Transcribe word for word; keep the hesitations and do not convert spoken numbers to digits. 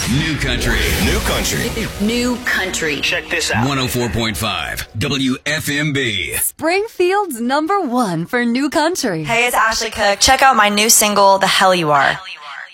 New country. New country. New country. Check this out. one oh four point five W F M B. Springfield's number one for new country. Hey, it's Ashley Cook. Check out my new single, The Hell You Are.